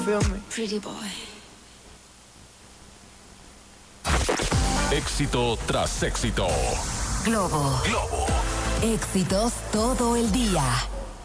Feel me? Pretty boy. Éxito tras éxito. Globo. Éxitos todo el día.